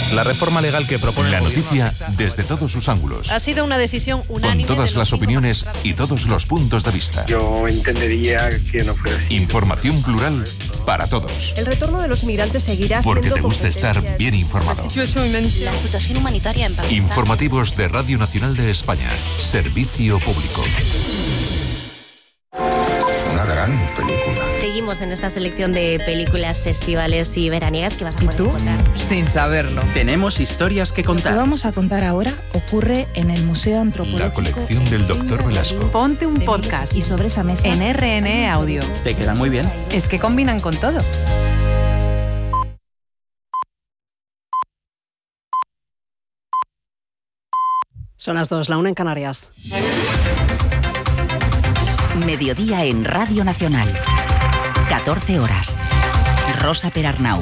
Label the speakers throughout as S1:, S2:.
S1: La reforma legal que propone
S2: la noticia desde todos sus ángulos.
S3: Ha sido una decisión unánime.
S2: Con todas las opiniones y todos los puntos de vista.
S4: Yo entendería que no fuera así.
S2: Información plural para todos.
S5: El retorno de los migrantes seguirá siendo
S2: porque te gusta estar bien informado.
S6: La situación humanitaria en Pakistán.
S2: Informativos de Radio Nacional de España. Servicio público.
S7: Una gran película.
S8: Seguimos en esta selección de películas estivales y veraniegas que vas a poder encontrar.
S9: Sin saberlo.
S10: Tenemos historias que contar.
S11: Lo que vamos a contar ahora ocurre en el Museo Antropológico.
S2: La colección del Dr. Velasco.
S12: Ponte un podcast.
S11: Y sobre esa mesa
S12: en RNE Audio.
S10: Te queda muy bien.
S12: Es que combinan con todo.
S3: Son las 2, la 1 en Canarias.
S13: Mediodía en Radio Nacional. 14 horas. Rosa Perarnau.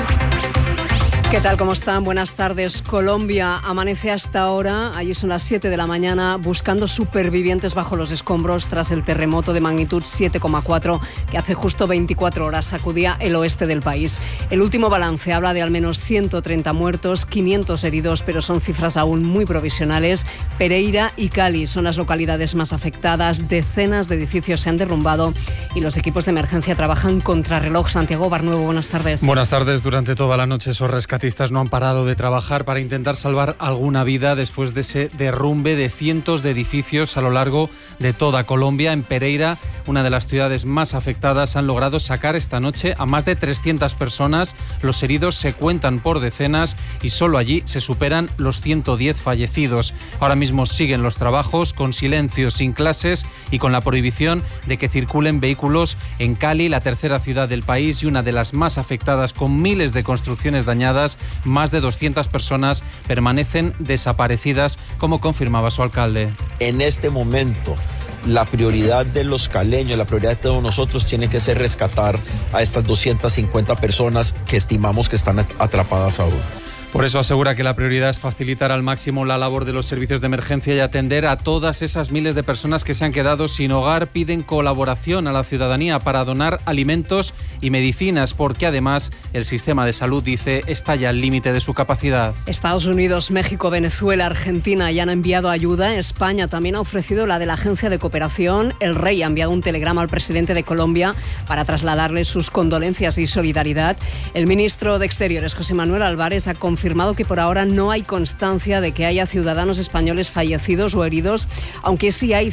S3: ¿Qué tal? ¿Cómo están? Buenas tardes. Colombia amanece hasta ahora, allí son las 7 de la mañana, buscando supervivientes bajo los escombros tras el terremoto de magnitud 7,4 que hace justo 24 horas sacudía el oeste del país. El último balance habla de al menos 130 muertos, 500 heridos, pero son cifras aún muy provisionales. Pereira y Cali son las localidades más afectadas, decenas de edificios se han derrumbado y los equipos de emergencia trabajan contrarreloj. Santiago Barnuevo, buenas tardes.
S14: Buenas tardes. Durante toda la noche esos rescatistas no han parado de trabajar para intentar salvar alguna vida después de ese derrumbe de cientos de edificios a lo largo de toda Colombia. En Pereira, una de las ciudades más afectadas, han logrado sacar esta noche a más de 300 personas. Los heridos se cuentan por decenas y solo allí se superan los 110 fallecidos. Ahora mismo siguen los trabajos con silencio, sin clases y con la prohibición de que circulen vehículos en Cali, la tercera ciudad del país y una de las más afectadas, con miles de construcciones dañadas. Más de 200 personas permanecen desaparecidas, como confirmaba su alcalde.
S15: En este momento, la prioridad de los caleños, la prioridad de todos nosotros tiene que ser rescatar a estas 250 personas que estimamos que están atrapadas aún.
S14: Por eso asegura que la prioridad es facilitar al máximo la labor de los servicios de emergencia y atender a todas esas miles de personas que se han quedado sin hogar. Piden colaboración a la ciudadanía para donar alimentos y medicinas, porque además el sistema de salud, dice, está ya al límite de su capacidad.
S3: Estados Unidos, México, Venezuela, Argentina ya han enviado ayuda. España también ha ofrecido la de la Agencia de Cooperación. El Rey ha enviado un telegrama al presidente de Colombia para trasladarle sus condolencias y solidaridad. El ministro de Exteriores, José Manuel Álvarez, ha confirmado que por ahora no hay constancia de que haya ciudadanos españoles fallecidos o heridos, aunque sí hay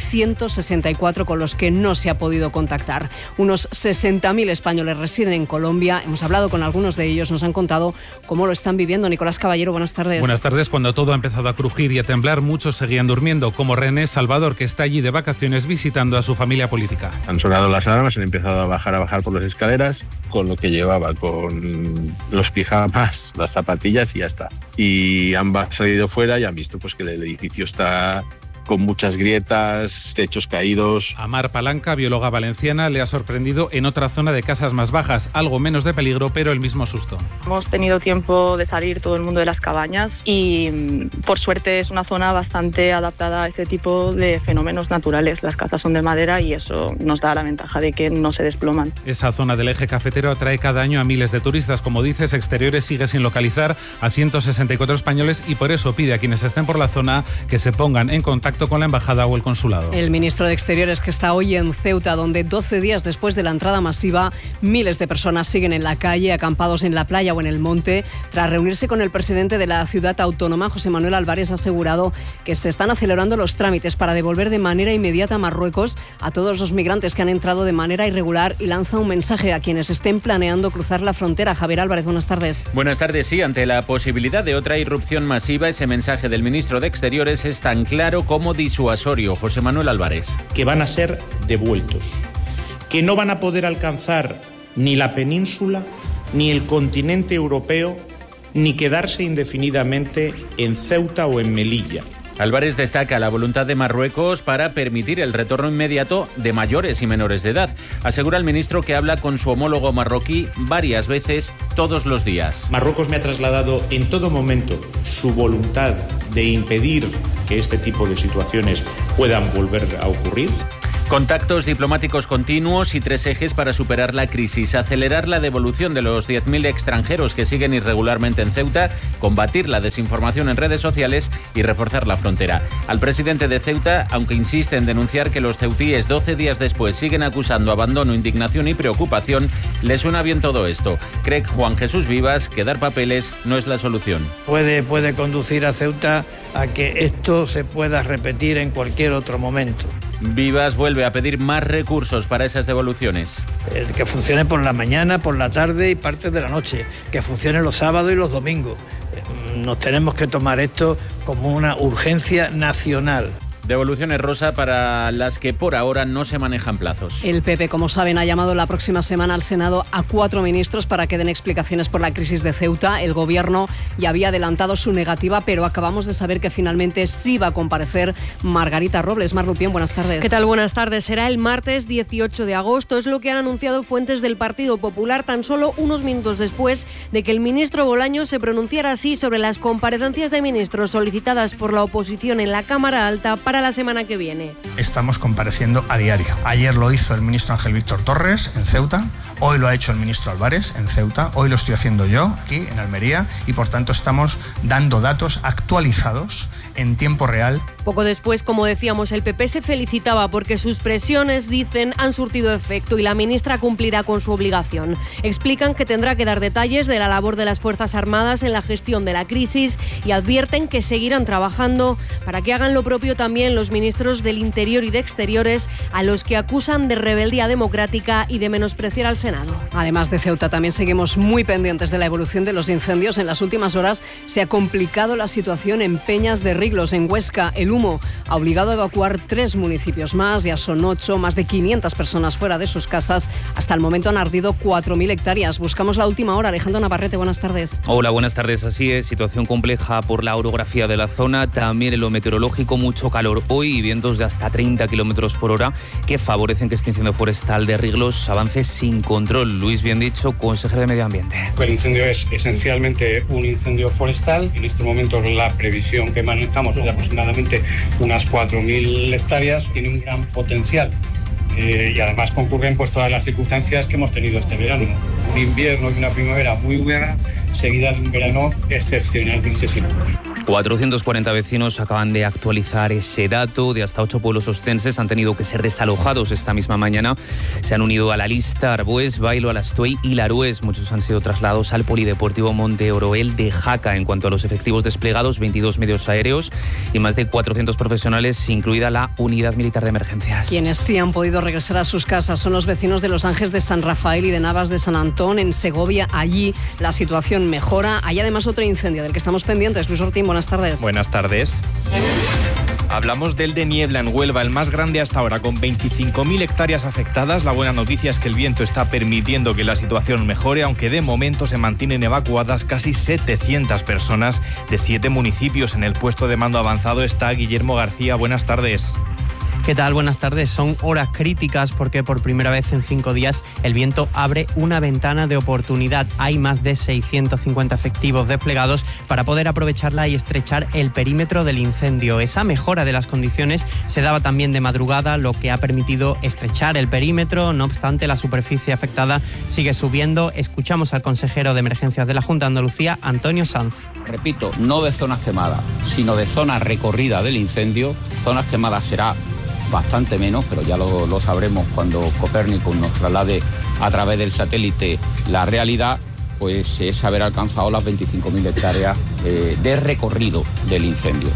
S3: 164 con los que no se ha podido contactar. Unos 60.000 españoles residen en Colombia. Hemos hablado con algunos de ellos, nos han contado cómo lo están viviendo. Nicolás Caballero, buenas tardes.
S1: Buenas tardes. Cuando todo ha empezado a crujir y a temblar, muchos seguían durmiendo, como René Salvador, que está allí de vacaciones visitando a su familia política.
S4: Han sonado las alarmas, han empezado a bajar por las escaleras con lo que llevaba, con los pijamas, las zapatillas y ya está. Y han salido fuera y han visto pues que el edificio está con muchas grietas, techos caídos.
S1: A Mar Palanca, bióloga valenciana, le ha sorprendido en otra zona de casas más bajas, algo menos de peligro, pero el mismo susto.
S16: Hemos tenido tiempo de salir todo el mundo de las cabañas y por suerte es una zona bastante adaptada a este tipo de fenómenos naturales. Las casas son de madera y eso nos da la ventaja de que no se desploman.
S1: Esa zona del eje cafetero atrae cada año a miles de turistas. Como dices, Exteriores sigue sin localizar a 164 españoles y por eso pide a quienes estén por la zona que se pongan en contacto con la embajada o el consulado.
S3: El ministro de Exteriores, que está hoy en Ceuta, donde 12 días después de la entrada masiva, miles de personas siguen en la calle, acampados en la playa o en el monte. Tras reunirse con el presidente de la ciudad autónoma, José Manuel Álvarez, ha asegurado que se están acelerando los trámites para devolver de manera inmediata a Marruecos a todos los migrantes que han entrado de manera irregular y lanza un mensaje a quienes estén planeando cruzar la frontera. Javier Álvarez, buenas tardes.
S17: Buenas tardes. Sí, ante la posibilidad de otra irrupción masiva, ese mensaje del ministro de Exteriores es tan claro como disuasorio. José Manuel Álvarez.
S18: Que van a ser devueltos, que no van a poder alcanzar ni la península, ni el continente europeo, ni quedarse indefinidamente en Ceuta o en Melilla.
S17: Álvarez destaca la voluntad de Marruecos para permitir el retorno inmediato de mayores y menores de edad. Asegura el ministro que habla con su homólogo marroquí varias veces todos los días.
S18: Marruecos me ha trasladado en todo momento su voluntad de impedir que este tipo de situaciones puedan volver a ocurrir.
S17: Contactos diplomáticos continuos y 3 ejes para superar la crisis. Acelerar la devolución de los 10.000 extranjeros que siguen irregularmente en Ceuta, combatir la desinformación en redes sociales y reforzar la frontera. Al presidente de Ceuta, aunque insiste en denunciar que los ceutíes 12 días después siguen acusando abandono, indignación y preocupación, le suena bien todo esto. Cree Juan Jesús Vivas que dar papeles no es la solución.
S9: Puede conducir a Ceuta a que esto se pueda repetir en cualquier otro momento.
S17: Vivas vuelve a pedir más recursos para esas devoluciones.
S9: Que funcione por la mañana, por la tarde y parte de la noche. Que funcione los sábados y los domingos. Nos tenemos que tomar esto como una urgencia nacional.
S17: Devoluciones, Rosa, para las que por ahora no se manejan plazos.
S3: El PP, como saben, ha llamado la próxima semana al Senado a 4 ministros para que den explicaciones por la crisis de Ceuta. El Gobierno ya había adelantado su negativa, pero acabamos de saber que finalmente sí va a comparecer Margarita Robles. Mar Lupión, buenas tardes.
S19: ¿Qué tal? Buenas tardes. Será el martes 18 de agosto. Es lo que han anunciado fuentes del Partido Popular tan solo unos minutos después de que el ministro Bolaños se pronunciara así sobre las comparecencias de ministros solicitadas por la oposición en la Cámara Alta para la semana que viene.
S20: Estamos compareciendo a diario. Ayer lo hizo el ministro Ángel Víctor Torres en Ceuta, hoy lo ha hecho el ministro Álvarez en Ceuta, hoy lo estoy haciendo yo aquí en Almería y por tanto estamos dando datos actualizados en tiempo real.
S19: Poco después, como decíamos, el PP se felicitaba porque sus presiones, dicen, han surtido efecto y la ministra cumplirá con su obligación. Explican que tendrá que dar detalles de la labor de las Fuerzas Armadas en la gestión de la crisis y advierten que seguirán trabajando para que hagan lo propio también los ministros del Interior y de Exteriores, a los que acusan de rebeldía democrática y de menospreciar al Senado.
S3: Además de Ceuta, también seguimos muy pendientes de la evolución de los incendios. En las últimas horas se ha complicado la situación en Peñas de Riglos, en Huesca. El humo ha obligado a evacuar 3 municipios más, ya son 8, más de 500 personas fuera de sus casas. Hasta el momento han ardido 4.000 hectáreas. Buscamos la última hora. Alejandro Navarrete, buenas tardes.
S21: Hola, buenas tardes. Así es, situación compleja por la orografía de la zona, también en lo meteorológico, mucho calor hoy y vientos de hasta 30 kilómetros por hora que favorecen que este incendio forestal de Riglos avance sin control. Luis Bien Dicho, consejero de Medio Ambiente.
S22: El incendio es esencialmente un incendio forestal. En este momento la previsión que manejamos es de aproximadamente unas 4.000 hectáreas. Tiene un gran potencial. Y además concurren pues todas las circunstancias que hemos tenido este verano. Un invierno y una primavera muy buena, seguida de un verano excepcionalmente seco.
S21: 440 vecinos acaban de actualizar ese dato. De hasta 8 pueblos ostenses han tenido que ser desalojados esta misma mañana. Se han unido a la lista Arbués, Bailo, Alastuey y Larués. Muchos han sido trasladados al Polideportivo Monte Oroel de Jaca. En cuanto a los efectivos desplegados, 22 medios aéreos y más de 400 profesionales, incluida la Unidad Militar de Emergencias.
S3: Quienes sí han podido regresar a sus casas son los vecinos de Los Ángeles de San Rafael y de Navas de San Antón, en Segovia. Allí la situación mejora. Hay además otro incendio del que estamos pendientes. Luis Ortín, buenas tardes.
S23: Buenas tardes. Hablamos del de Niebla en Huelva, el más grande hasta ahora, con 25.000 hectáreas afectadas. La buena noticia es que el viento está permitiendo que la situación mejore, aunque de momento se mantienen evacuadas casi 700 personas de 7 municipios. En el puesto de mando avanzado está Guillermo García. Buenas tardes.
S24: ¿Qué tal? Buenas tardes. Son horas críticas porque por primera vez en 5 días el viento abre una ventana de oportunidad. Hay más de 650 efectivos desplegados para poder aprovecharla y estrechar el perímetro del incendio. Esa mejora de las condiciones se daba también de madrugada, lo que ha permitido estrechar el perímetro. No obstante, la superficie afectada sigue subiendo. Escuchamos al consejero de Emergencias de la Junta de Andalucía, Antonio Sanz.
S25: Repito, no de zonas quemadas, sino de zonas recorridas del incendio. Zonas quemadas será bastante menos, pero ya lo sabremos cuando Copérnicus nos traslade a través del satélite la realidad, pues es haber alcanzado las 25.000 hectáreas de recorrido del incendio.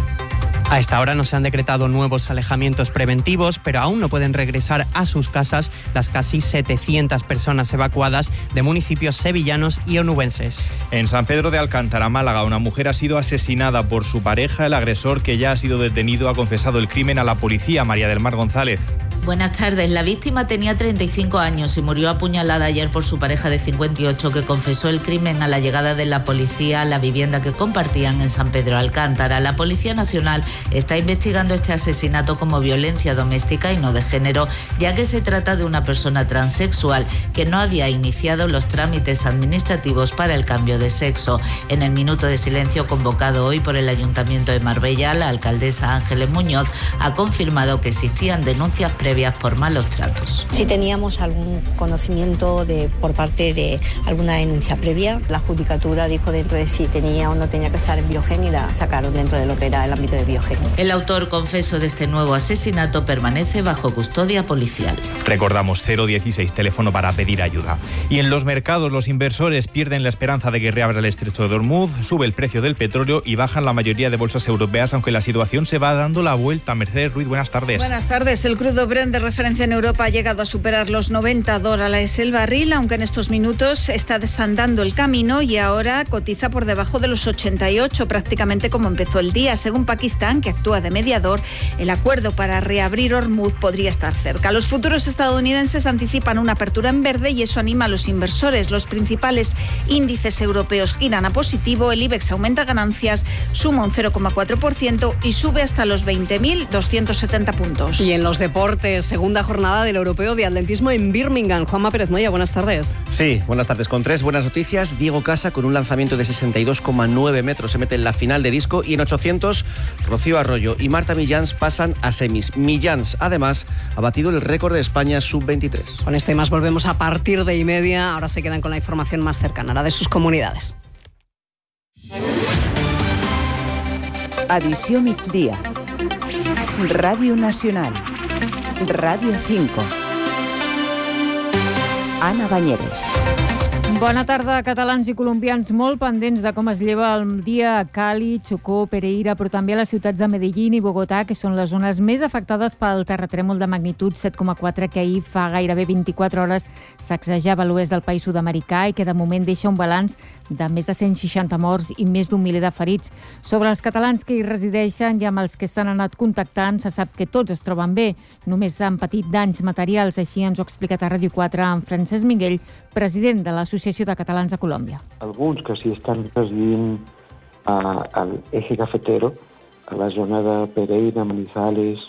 S24: A esta hora no se han decretado nuevos alejamientos preventivos, pero aún no pueden regresar a sus casas las casi 700 personas evacuadas de municipios sevillanos y onubenses.
S23: En San Pedro de Alcántara, Málaga, una mujer ha sido asesinada por su pareja. El agresor, que ya ha sido detenido, ha confesado el crimen a la policía. María del Mar González.
S26: Buenas tardes. La víctima tenía 35 años y murió apuñalada ayer por su pareja de 58, que confesó el crimen a la llegada de la policía a la vivienda que compartían en San Pedro de Alcántara. La Policía Nacional está investigando este asesinato como violencia doméstica y no de género, ya que se trata de una persona transexual que no había iniciado los trámites administrativos para el cambio de sexo. En el minuto de silencio convocado hoy por el Ayuntamiento de Marbella, la alcaldesa Ángeles Muñoz ha confirmado que existían denuncias previas previas por malos tratos.
S2: Si teníamos algún conocimiento por parte de alguna denuncia previa, la Judicatura dijo dentro de si tenía o no tenía que estar en Biogen y la sacaron dentro de lo que era el ámbito de Biogen.
S26: El autor confeso de este nuevo asesinato permanece bajo custodia policial.
S23: Recordamos 016, teléfono para pedir ayuda. Y en los mercados los inversores pierden la esperanza de que reabra el estrecho de Hormuz, sube el precio del petróleo y bajan la mayoría de bolsas europeas, aunque la situación se va dando la vuelta. Mercedes Ruiz, buenas tardes.
S5: Buenas tardes. El crudo Brent de referencia en Europa ha llegado a superar los $90 el barril, aunque en estos minutos está desandando el camino y ahora cotiza por debajo de los 88, prácticamente como empezó el día. Según Pakistán, que actúa de mediador, el acuerdo para reabrir Hormuz podría estar cerca. Los futuros estadounidenses anticipan una apertura en verde y eso anima a los inversores. Los principales índices europeos giran a positivo, el IBEX aumenta ganancias, suma un 0,4% y sube hasta los 20.270 puntos.
S3: Y en los deportes, segunda jornada del Europeo de Atletismo en Birmingham. Juanma Pérez Noya, buenas tardes.
S6: Sí, buenas tardes. Con 3 buenas noticias. Diego Casa, con un lanzamiento de 62,9 metros, se mete en la final de disco, y en 800, Rocío Arroyo y Marta Millans pasan a semis. Millans, además, ha batido el récord de España sub-23.
S3: Con este y más volvemos a partir de 1:30. Ahora se quedan con la información más cercana, la de sus comunidades.
S7: Edició migdia. Ràdio Nacional. Ràdio 5. Anna Banyeres.
S8: Bona tarda, catalans i colombians molt pendents de com es lleva el dia a Cali, Chocó, Pereira, però també a les ciutats de Medellín i Bogotà, que són les zones més afectades pel terratrèmol de magnitud 7,4 que ahir fa gairebé 24 hores sacsejava l'oest del país sud-americà i que de moment deixa un balanç de més de 160 morts i més d'1 miler de ferits. Sobre els catalans que hi resideixen i amb els que s'han anat contactant, se sap que tots es troben bé, només han patit danys materials, així ens ho ha explicat a Ràdio 4 en Francesc Minguell, president de l'Associació de Catalans a Colòmbia.
S11: Alguns que sí estan residint al eje cafetero, a la zona de Pereira, Manizales,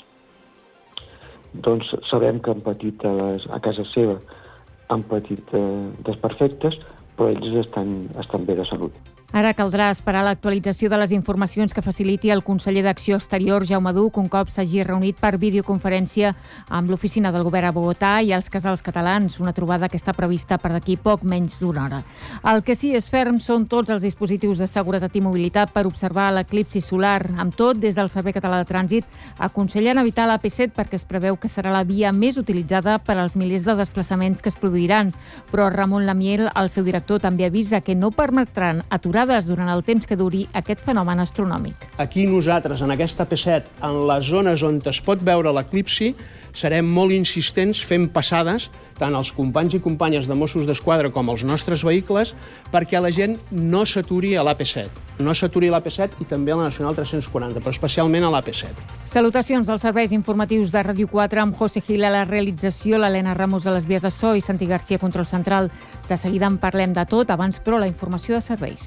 S11: doncs sabem que han patit a casa seva, han patit desperfectes, però ells estan bé de salut.
S8: Ara caldrà esperar l'actualització de les informacions que faciliti el conseller d'Acció Exterior, Jaume Duch, un cop s'hagi reunit per videoconferència amb l'oficina del govern a Bogotà i els casals catalans, una trobada que està prevista per d'aquí poc menys d'una hora. El que sí és ferm són tots els dispositius de seguretat i mobilitat per observar l'eclipsi solar. Amb tot, des del Servei Català de Trànsit aconsellen evitar l'AP7 perquè es preveu que serà la via més utilitzada per als milers de desplaçaments que es produiran. Però Ramon Lamiel, el seu director, també avisa que no permetran aturar durant el temps que duri aquest fenomen astronòmic.
S27: Aquí nosaltres, en aquesta AP7, en les zones on es pot veure l'eclipsi, serem molt insistents fent passades, tant els companys i companyes de Mossos d'Esquadra com els nostres vehicles, perquè la gent no s'aturi a l'AP7. No s'aturi a l'AP7 i també a la Nacional 340, però especialment a l'AP7.
S8: Salutacions dels serveis informatius de Ràdio 4 amb José Gil a la realització, l'Helena Ramos a les vies de so i Santi García a control central. De seguida en parlem de tot, abans però la informació de serveis.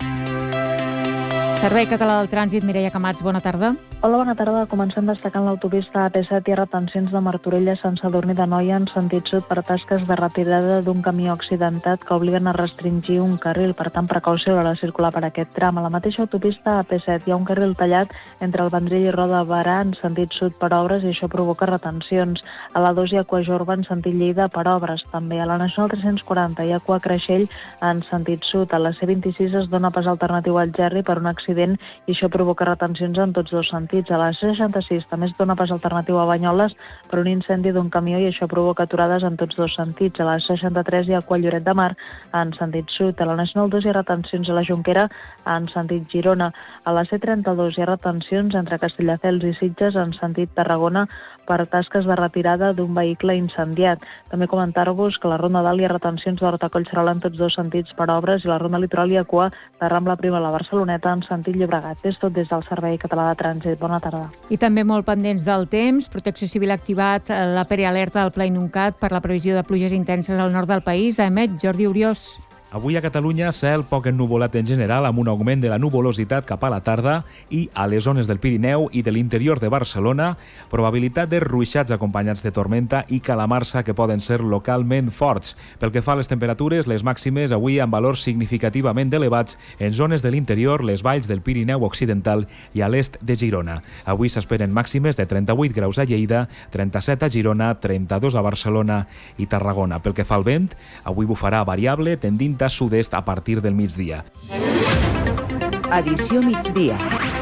S8: Servei Català del Trànsit, Mireia Camats, bona tarda.
S28: Hola, bona tarda. Comencem destacant l'autopista AP7 i retencions de Martorell a Sant Sadurní d'Anoia en sentit sud per tasques de retirada d'un camió accidentat que obliguen a restringir un carril. Per tant, precaució a l'hora de circular per aquest tram. A la mateixa autopista AP7 hi ha un carril tallat entre el Vendrell i Roda de Barà en sentit sud per obres i això provoca retencions. A la 2 hi ha Quajorba en sentit Lleida per obres. També a la Nacional 340 hi ha Creixell en sentit sud. A la C26 es dona pas alternatiu al Gerri per un accident i això provoca retencions en tots dos sentits. A la C66 també es dona pas alternatiu a Banyoles per un incendi d'un camió i això provoca aturades en tots dos sentits. A la C63 hi ha Lloret de Mar en sentit sud. A la Nacional 2 hi ha retencions a la Jonquera en sentit Girona. A la C32 hi ha retencions entre Castelldefels i Sitges en sentit Tarragona per tasques de retirada d'un vehicle incendiat. També comentar-vos que a la Ronda Dalt hi ha retencions d'Horta-Collserola en tots dos sentits per obres i a la Ronda Litoral hi ha cua de Rambla Prima a la Barceloneta en sentit Llobregat. És tot des del Servei Català de Trànsit. Bona tarda.
S8: I també molt pendents del temps. Protecció Civil ha activat la prealerta del Pla Inuncat per la previsió de pluges intenses al nord del país. Emet Jordi Uriós.
S1: Avui a Catalunya, cel poc ennuvolat en general, amb un augment de la nuvolositat cap a la tarda i a les zones del Pirineu i de l'interior de Barcelona, probabilitat de ruixats acompanyats de tormenta i calamarsa que poden ser localment forts. Pel que fa a les temperatures, les màximes avui amb valors significativament elevats en zones de l'interior, les valls del Pirineu Occidental i a l'est de Girona. Avui s'esperen màximes de 38 graus a Lleida, 37 a Girona, 32 a Barcelona i Tarragona. Pel que fa al vent, avui bufarà variable, tendint a sud-est a partir del migdia.
S7: Edició migdia.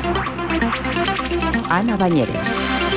S7: Anna Banyeres.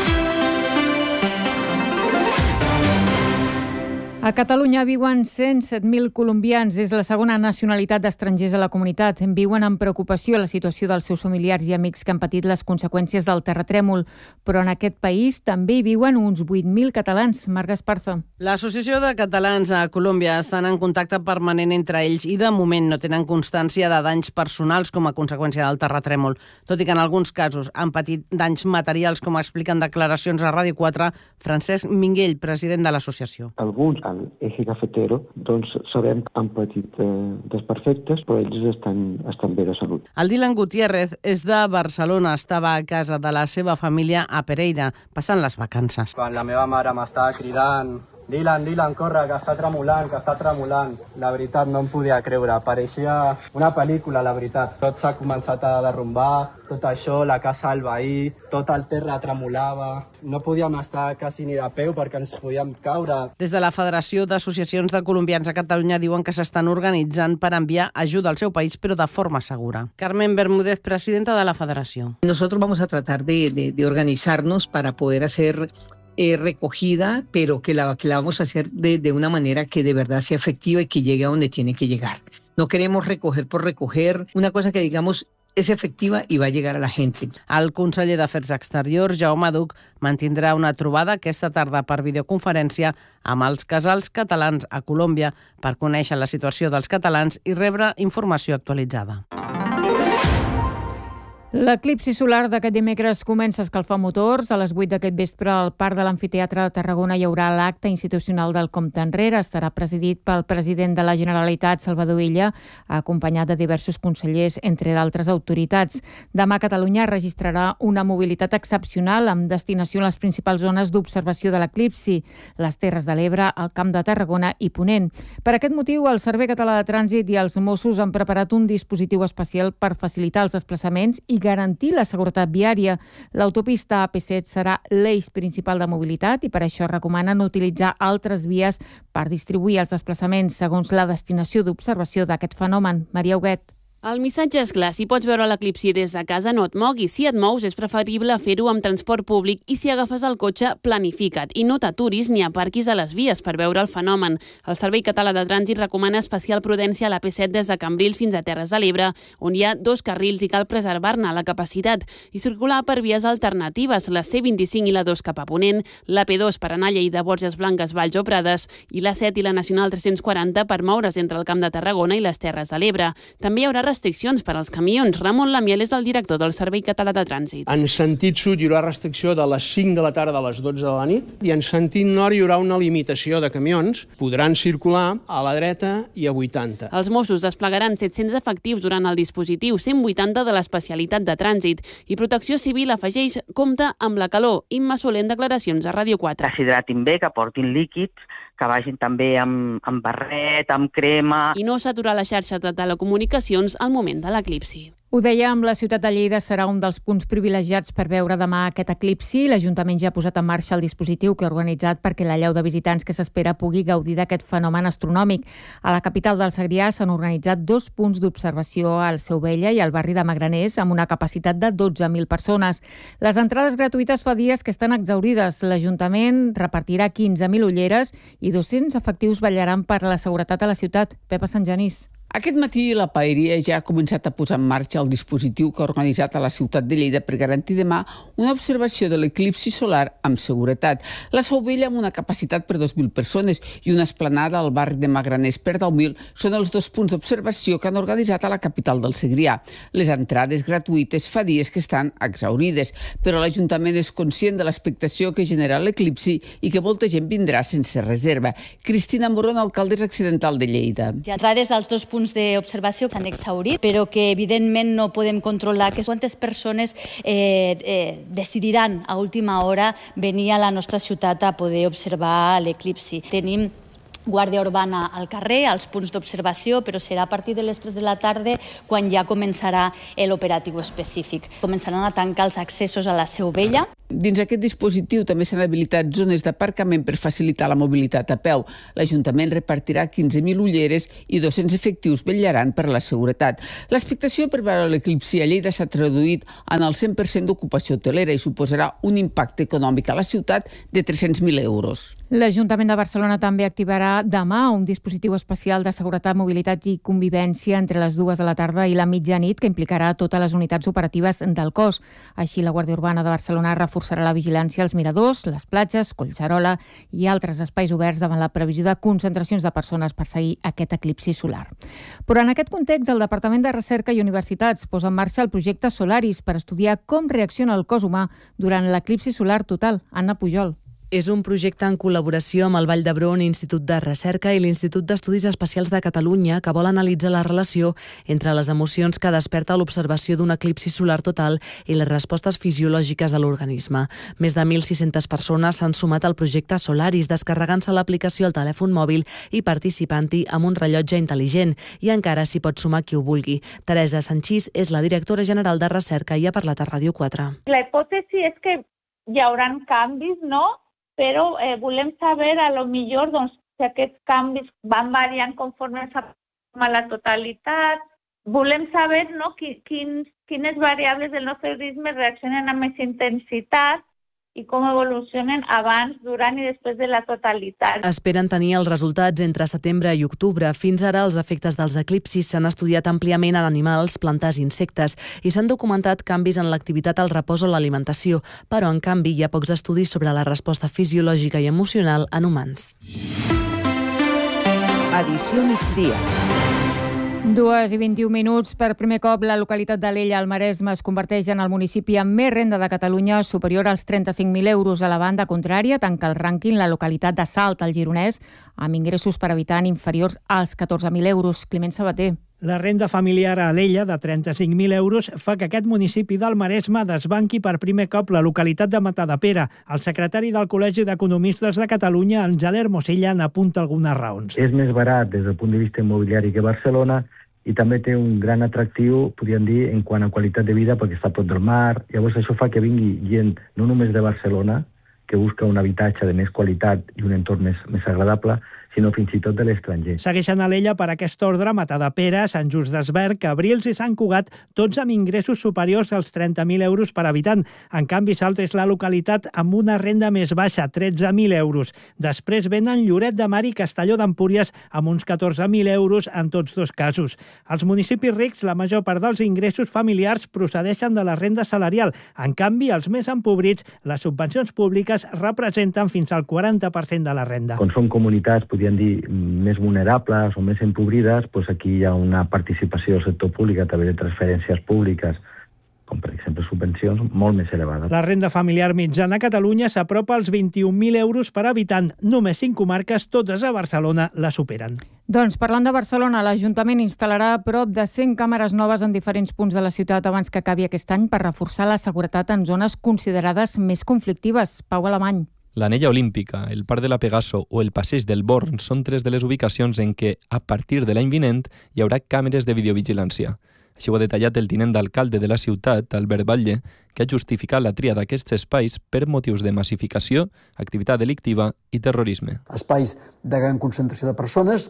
S8: A Catalunya viuen 107.000 colombians. És la segona nacionalitat d'estrangers a la comunitat. Viuen amb preocupació la situació dels seus familiars i amics que han patit les conseqüències del terratrèmol. Però en aquest país també hi viuen uns 8.000 catalans. Marga Esparza.
S4: L'Associació de Catalans a Colòmbia estan en contacte permanent entre ells i de moment no tenen constància de danys personals com a conseqüència del terratrèmol, tot i que en alguns casos han patit danys materials, com expliquen declaracions a Ràdio 4 Francesc Minguell, president de l'associació.
S11: Alguns al eje cafetero, doncs sabem que han patit desperfectes, però ells estan bé de salut.
S4: El Dylan Gutiérrez és de Barcelona, estava a casa de la seva família a Pereira, passant les vacances.
S10: Quan la meva mare m'estava cridant Dylan, corre, que està tremolant. La veritat, no em podia creure. Pareixia una pel·lícula, la veritat. Tot s'ha començat a derrumbar, tot això, la casa del veí, tot el terra tremolava. No podíem estar quasi ni de peu perquè ens podíem caure.
S4: Des de la Federació d'Associacions de Colombians a Catalunya diuen que s'estan organitzant per enviar ajuda al seu país, però de forma segura. Carmen Bermúdez, presidenta de la Federació.
S12: Nosotros vamos a tratar de organizarnos para poder hacer recogida, pero que la vamos a hacer de una manera que de verdad sea efectiva y que llegue a donde tiene que llegar. No queremos recoger por recoger, una cosa que digamos és efectiva i va llegar a la gent.
S4: El conseller d'Afers Exteriors, Jaume Duch, mantindrà una trobada aquesta tarda per videoconferència amb els casals catalans a Colòmbia per conèixer la situació dels catalans i rebre informació actualitzada.
S8: L'eclipsi solar d'aquest dimecres comença a escalfar motors. A les 8 d'aquest vespre al Parc de l'Amfiteatre de Tarragona hi haurà l'acte institucional del Compte Enrere. Estarà presidit pel president de la Generalitat, Salvador Illa, acompanyat de diversos consellers, entre d'altres autoritats. Demà Catalunya registrarà una mobilitat excepcional amb destinació a les principals zones d'observació de l'eclipsi, les Terres de l'Ebre, el Camp de Tarragona i Ponent. Per aquest motiu, el Servei Català de Trànsit i els Mossos han preparat un dispositiu especial per facilitar els desplaçaments i garantir la seguretat viària. L'autopista AP7 serà l'eix principal de mobilitat i per això recomanen utilitzar altres vies per distribuir els desplaçaments segons la destinació d'observació d'aquest fenomen. Maria Huguet.
S13: El missatge és clar, si pots veure l'eclipsi des de casa no et moguis, si et mous és preferible fer-ho amb transport públic i si agafes el cotxe planifica't i no t'aturis ni aparquis a les vies per veure el fenomen. El Servei Català de Trànsit recomana especial prudència a l'AP7 des de Cambrils fins a Terres de l'Ebre, on hi ha 2 carrils i cal preservar-ne la capacitat i circular per vies alternatives, la C25 i la 2 cap a Ponent, l'AP2 per anar a Lleida, Borges Blanques, Valls o Prades i la 7 i la Nacional 340 per moure's entre el Camp de Tarragona i les Terres de l'Ebre. També hi haurà restriccions per als camions. Ramon Lamiel és el director del Servei Català de Trànsit.
S27: En sentit sud hi haurà restricció de les 5 de la tarda a les 12 de la nit i en sentit nord hi haurà una limitació de camions. Podran circular a la dreta i a 80.
S13: Els Mossos desplegaran 700 efectius durant el dispositiu, 180 de l'especialitat de trànsit i Protecció Civil afegeix compte amb la calor. Imma Soler en declaracions a Ràdio 4.
S14: Que s'hidratin bé, que portin líquids, que vagin també amb barret, amb crema.
S13: I no saturar la xarxa de telecomunicacions al moment de l'eclipsi.
S8: Ho dèiem, la ciutat de Lleida serà un dels punts privilegiats per veure demà aquest eclipsi. L'Ajuntament ja ha posat en marxa el dispositiu que ha organitzat perquè la llau de visitants que s'espera pugui gaudir d'aquest fenomen astronòmic. A la capital del Segrià s'han organitzat 2 punts d'observació al Seu Vella i al barri de Magraners amb una capacitat de 12.000 persones. Les entrades gratuïtes fa dies que estan exhaurides. L'Ajuntament repartirà 15.000 ulleres i 200 efectius vetllaran per la seguretat a la ciutat. Pepa Sant Genís.
S15: Aquest matí la Paeria ja ha començat a posar en marxa el dispositiu que ha organitzat a la ciutat de Lleida per garantir demà una observació de l'eclipsi solar amb seguretat. La Seu Vella amb una capacitat per 2.000 persones i una esplanada al barri de Magraners per 10.000 són els 2 punts d'observació que han organitzat a la capital del Segrià. Les entrades gratuïtes fa dies que estan exhaurides, però l'Ajuntament és conscient de l'expectació que genera l'eclipsi i que molta gent vindrà sense reserva. Cristina Morón, alcaldessa accidental de Lleida.
S16: Ja entrades als 2 punts
S9: punts d'observació s'han exhaurit, però que evidentment no podem controlar quantes persones decidiran a última hora venir a la nostra ciutat a poder observar l'eclipsi. Tenim guàrdia urbana al carrer, als punts d'observació, però serà a partir de les 3 de la tarda quan ja començarà l'operatiu específic. Començaran a tancar els accessos a la Seu Vella.
S15: Dins aquest dispositiu també s'han habilitat zones d'aparcament per facilitar la mobilitat a peu. L'Ajuntament repartirà 15.000 ulleres i 200 efectius vetllaran per la seguretat. L'expectació per veure l'eclipsi a Lleida s'ha traduït en el 100% d'ocupació hotelera i suposarà un impacte econòmic a la ciutat de 300.000 euros.
S8: L'Ajuntament de Barcelona també activarà demà un dispositiu especial de seguretat, mobilitat i convivència entre les 2 de la tarda i la mitjanit que implicarà totes les unitats operatives del cos. Així, la Guàrdia Urbana de Barcelona reforçarà la vigilància als miradors, les platges, Collserola i altres espais oberts davant la previsió de concentracions de persones per seguir aquest eclipsi solar. Però en aquest context, el Departament de Recerca i Universitats posa en marxa el projecte Solaris per estudiar com reacciona el cos humà durant l'eclipsi solar total. Anna Pujol.
S16: És un projecte en col·laboració amb el Vall d'Hebron, Institut de Recerca i l'Institut d'Estudis Espacials de Catalunya, que vol analitzar la relació entre les emocions que desperta l'observació d'un eclipsi solar total i les respostes fisiològiques de l'organisme. Més de 1.600 persones s'han sumat al projecte Solaris, descarregant-se l'aplicació al telèfon mòbil i participant-hi amb un rellotge intel·ligent. I encara s'hi pot sumar qui ho vulgui. Teresa Sanchís és la directora general de Recerca i ha parlat a Ràdio 4.
S17: La hipòtesi és que hi haurà canvis, no? Però volem saber, a lo millor, si aquests canvis van variant conforme s'aproxima la totalitat. Volem saber quines variables del nostre organisme reaccionen amb més intensitat i com evolucionen abans, durant i després de la totalitat.
S16: Esperen tenir els resultats entre setembre i octubre. Fins ara, els efectes dels eclipsis s'han estudiat àmpliament en animals, plantes i insectes i s'han documentat canvis en l'activitat al repòs o l'alimentació, però, en canvi, hi ha pocs estudis sobre la resposta fisiològica i emocional en humans.
S7: Edició migdia.
S8: 2:21. Per primer cop, la localitat d'Alella, al Maresme, es converteix en el municipi amb més renda de Catalunya, superior als 35.000 euros. A la banda contrària, tanca el rànquing la localitat de Salt, al Gironès, amb ingressos per habitant inferiors als 14.000 euros. Climent Sabater.
S18: La renda familiar a Alella, de 35.000 euros, fa que aquest municipi del Maresme desbanqui per primer cop la localitat de Matadepera. El secretari del Col·legi d'Economistes de Catalunya, en Jaler Mosella, n'apunta algunes raons.
S19: És més barat des del punt de vista immobiliari que Barcelona i també té un gran atractiu, podríem dir, en quant a qualitat de vida, perquè està a prop del mar. Llavors això fa que vingui gent no només de Barcelona, que busca un habitatge de més qualitat i un entorn més agradable, sinó fins i tot de l'estranger.
S18: Segueixen a l'Ella per aquest ordre Matadepera, Sant Just d'Esvern, Cabrils i Sant Cugat, tots amb ingressos superiors als 30.000 euros per habitant. En canvi, Salt és la localitat amb una renda més baixa, 13.000 euros. Després venen Lloret de Mar i Castelló d'Empúries amb uns 14.000 euros en tots dos casos. Als municipis rics, la major part dels ingressos familiars procedeixen de la renda salarial. En canvi, els més empobrits, les subvencions públiques representen fins al 40% de la renda.
S19: Quan són comunitats, podríem dir, més vulnerables o més empobrides, doncs aquí hi ha una participació del sector públic a través de transferències públiques, com per exemple subvencions, molt més elevades.
S18: La renda familiar mitjana a Catalunya s'apropa als 21.000 euros per habitant. Només 5 comarques, totes a Barcelona, la superen.
S8: Doncs parlant de Barcelona, l'Ajuntament instal·larà prop de 100 càmeres noves en diferents punts de la ciutat abans que acabi aquest any per reforçar la seguretat en zones considerades més conflictives. Pau Alemany.
S20: L'Anella Olímpica, el Parc de la Pegaso o el Passeig del Born són 3 de les ubicacions en què, a partir de l'any vinent, hi haurà càmeres de videovigilància. Així ho ha detallat el tinent d'alcalde de la ciutat, Albert Batlle, que ha justificat la tria d'aquests espais per motius de massificació, activitat delictiva i terrorisme.
S21: Espais de gran concentració de persones,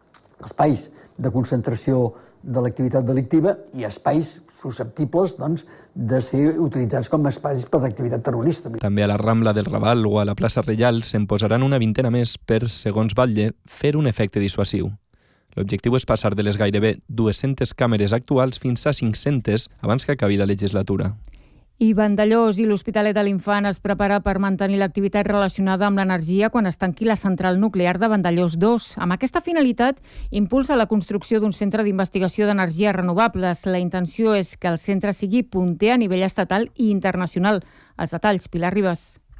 S21: espais de concentració de l'activitat delictiva i espais susceptibles de ser utilitzats com a espais per l'activitat terrorista.
S20: També a la Rambla del Raval o a la plaça Reial se'n posaran una vintena més per, segons Batlle, fer un efecte dissuasiu. L'objectiu és passar de les gairebé 200 càmeres actuals fins a 500 abans que acabi la legislatura.
S8: I Vandellòs i l'Hospitalet de l'Infant es prepara per mantenir l'activitat relacionada amb l'energia quan es tanqui la central nuclear de Vandellòs 2. Amb aquesta finalitat, impulsa la construcció d'un centre d'investigació d'energies renovables. La intenció és que el centre sigui punter a nivell estatal i internacional. Els detalls, Pilar Ribas.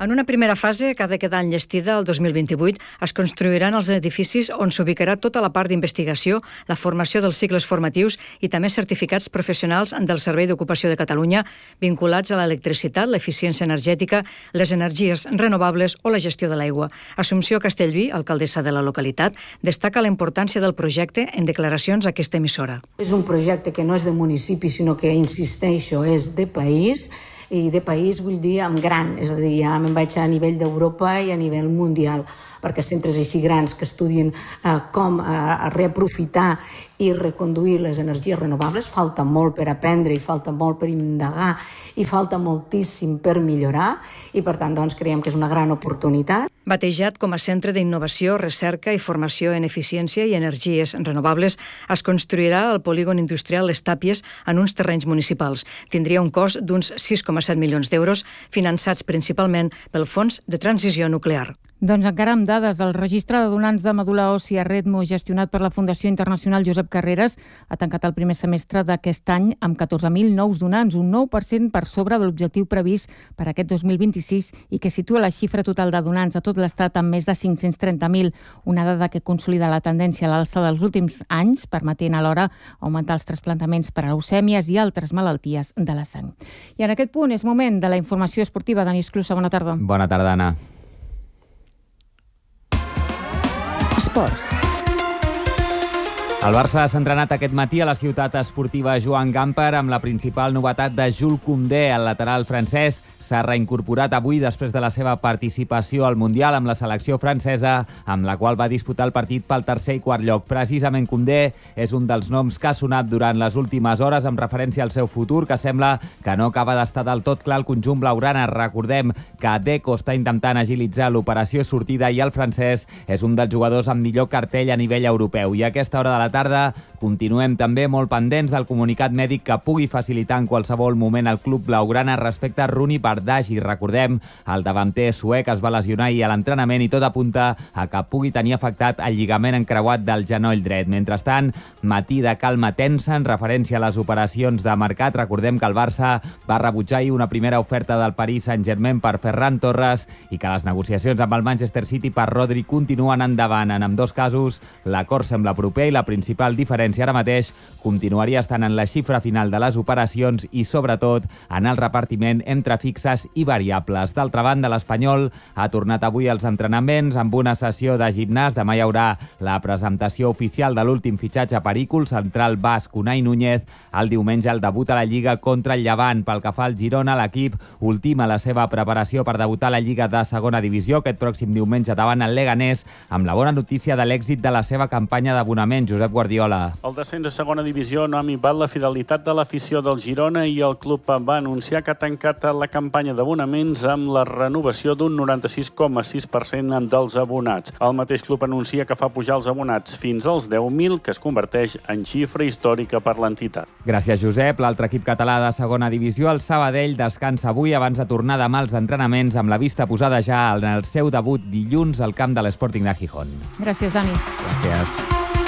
S2: En una primera fase, que ha de quedar enllestida el 2028, es construiran els edificis on s'ubicarà tota la part d'investigació, la formació dels cicles formatius i també certificats professionals del Servei d'Ocupació de Catalunya vinculats a l'electricitat, l'eficiència energètica, les energies renovables o la gestió de l'aigua. Assumpció Castellví, alcaldessa de la localitat, destaca la importància del projecte en declaracions a aquesta emissora.
S5: És un projecte que no és de municipi, sinó que, insisteixo, és de país, i de país vull dir amb gran, és a dir, ja me'n vaig a nivell d'Europa i a nivell mundial, perquè centres així grans que estudien com reaprofitar i reconduir les energies renovables, falta molt per aprendre i falta molt per indagar i falta moltíssim per millorar i per tant doncs creiem que és una gran oportunitat.
S2: Batejat com a centre d'innovació, recerca i formació en eficiència i energies renovables, es construirà el polígon industrial Les Tàpies en uns terrenys municipals. Tindria un cost d'uns 6,7 milions d'euros, finançats principalment pel Fons de Transició Nuclear.
S8: Doncs encara amb dades, el registre de donants de medul·la òssia Redmo, gestionat per la Fundació Internacional Josep Carreras, ha tancat el primer semestre d'aquest any amb 14.000 nous donants, un 9% per sobre de l'objectiu previst per aquest 2026 i que situa la xifra total de donants a tot l'Estat amb més de 530.000, una dada que consolida la tendència a l'alça dels últims anys, permetent alhora augmentar els trasplantaments per a leucèmies i altres malalties de la sang. I en aquest punt és moment de la informació esportiva. Dani Esclusa, bona tarda.
S6: Bona tarda, Anna.
S7: Esports.
S6: El Barça s'ha entrenat aquest matí a la ciutat esportiva Joan Gamper amb la principal novetat de Jules Koundé, el lateral francès. S'ha reincorporat avui després de la seva participació al Mundial amb la selecció francesa, amb la qual va disputar el partit pel tercer i quart lloc. Precisament Koundé és un dels noms que ha sonat durant les últimes hores amb referència al seu futur, que sembla que no acaba d'estar del tot clar al conjunt blaugrana. Recordem que Deco està intentant agilitzar l'operació sortida i el francès és un dels jugadors amb millor cartell a nivell europeu. I a aquesta hora de la tarda continuem també molt pendents del comunicat mèdic que pugui facilitar en qualsevol moment el club blaugrana respecte a Rooney Bardghji. Recordem, el davanter suec es va lesionar ahir a l'entrenament i tot apunta a que pugui tenir afectat el lligament encreuat del genoll dret. Mentrestant, matí de calma tensa en referència a les operacions de mercat. Recordem que el Barça va rebutjar ahir una primera oferta del Paris Saint-Germain per Ferran Torres i que les negociacions amb el Manchester City per Rodri continuen endavant. En ambdós casos, l'acord sembla proper i la principal diferència ara mateix continuaria estant en la xifra final de les operacions i, sobretot, en el repartiment entre fixes i variables. D'altra banda, l'Espanyol ha tornat avui als entrenaments amb una sessió de gimnàs. Demà hi haurà la presentació oficial de l'últim fitxatge perícul, central basc Unai Núñez. El diumenge el debut a la Lliga contra el Llevant. Pel que fa al Girona, l'equip ultima la seva preparació per debutar a la Lliga de segona divisió aquest pròxim diumenge davant el Leganés, amb la bona notícia de l'èxit de la seva campanya d'abonament. Josep Guardiola.
S22: El descens a segona divisió no ha minvat la fidelitat de l'afició del Girona i el club va anunciar que ha tancat la campanya d'abonaments amb la renovació d'un 96,6% dels abonats. El mateix club anuncia que fa pujar els abonats fins als 10.000, que es converteix en xifra històrica per l'entitat.
S6: Gràcies, Josep. L'altre equip català de segona divisió, el Sabadell, descansa avui abans de tornar demà als entrenaments amb la vista posada ja en el seu debut dilluns al camp de l'Sporting de Gijón.
S8: Gràcies, Dani.
S6: Gràcies.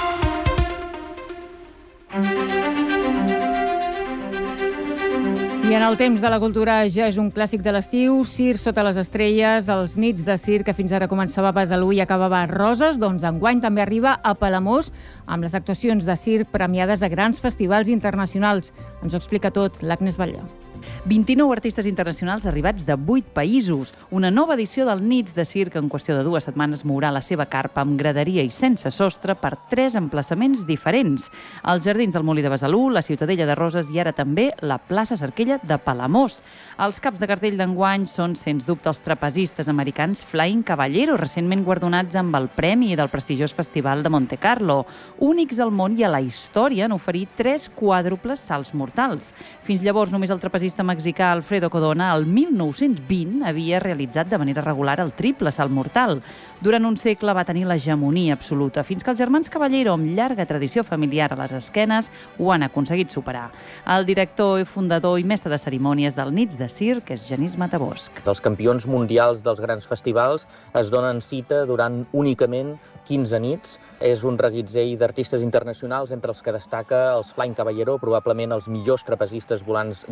S8: I en el temps de la cultura ja és un clàssic de l'estiu, Circ sota les estrelles, els nits de circ que fins ara començava a Besalú i acabava a Roses, doncs enguany també arriba a Palamós amb les actuacions de circ premiades a grans festivals internacionals. Ens ho explica tot l'Agnès Batlló.
S23: 29 artistes internacionals arribats de 8 països. Una nova edició del Nits de Circ en qüestió de 2 setmanes mourà la seva carpa amb graderia i sense sostre per 3 emplaçaments diferents. Els Jardins del Molí de Besalú, la Ciutadella de Roses i ara també la plaça Cerquella de Palamós. Els caps de cartell d'enguany són, sens dubte, els trapezistes americans Flying Caballero, recentment guardonats amb el premi del prestigiós Festival de Monte Carlo. Únics al món i a la història en oferir 3 quàdruples salts mortals. Fins llavors, només el trapezista mexicà Alfredo Codona, el 1920, havia realitzat de manera regular el triple salt mortal. Durant un segle va tenir l'hegemonia absoluta, fins que els germans Caballero, amb llarga tradició familiar a les esquenes, ho han aconseguit superar. El director i fundador i mestre de cerimònies del Nits de Circ és Genís Matabosc.
S24: Els campions mundials dels grans festivals es donen cita durant únicament 15 nits. És un reguitzell d'artistes internacionals, entre els que destaca els Flying Caballero, probablement els millors trapezistes volants de la història,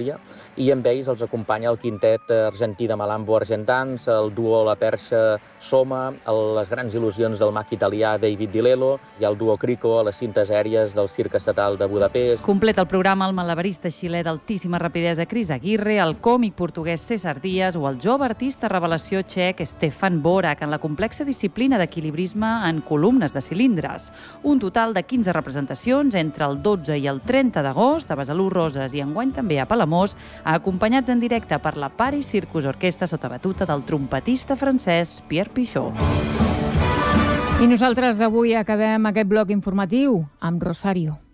S24: Itàlia, i amb ells els acompanya el quintet argentí de Malambo Argentans, el duo La Perxa Soma, les grans il·lusions del mag italià David Di Lello i el duo Crico a les cintes aèries del Circ Estatal de Budapest.
S23: Completa el programa el malabarista xilè d'altíssima rapidesa Chris Aguirre, el còmic portuguès César Díaz o el jove artista revelació txec Stefan Borak en la complexa disciplina d'equilibrisme en columnes de cilindres. Un total de 15 representacions entre el 12 i el 30 d'agost a Besalú Roses i enguany també a Palamós, acompanyats en directe per la Paris Circus Orquestra sota batuta del trompetista francès Pierre Pichot.
S8: I nosaltres avui acabem aquest bloc informatiu amb Rosario.